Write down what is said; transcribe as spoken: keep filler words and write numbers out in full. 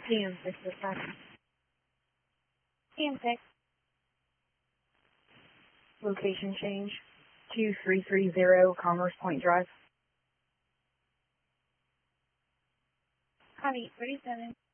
P M six is back. P M six. Location change. two three three zero Commerce Point Drive. Copy, thirty-seven.